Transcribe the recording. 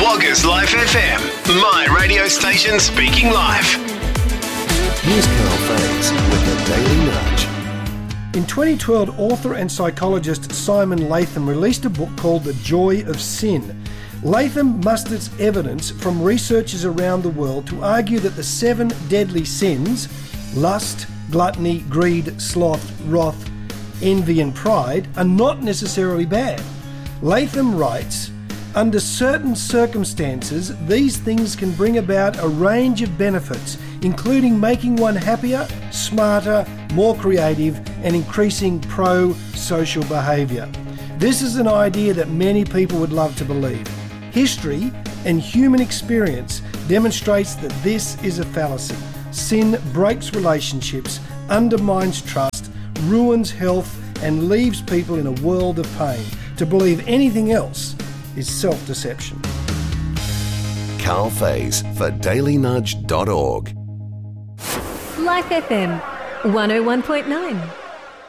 Woggers Life FM, my radio station speaking live. Here's Carl Faze with the Daily Nudge. In 2012, author and psychologist Simon Latham released a book called The Joy of Sin. Latham musters evidence from researchers around the world to argue that the 7 deadly sins, lust, gluttony, greed, sloth, wrath, envy and pride, are not necessarily bad. Latham writes, under certain circumstances, these things can bring about a range of benefits, including making one happier, smarter, more creative, and increasing pro-social behaviour. This is an idea that many people would love to believe. History and human experience demonstrates that this is a fallacy. Sin breaks relationships, undermines trust, ruins health, and leaves people in a world of pain. To believe anything else is self-deception. Carl Faze for dailynudge.org. Life FM 101.9.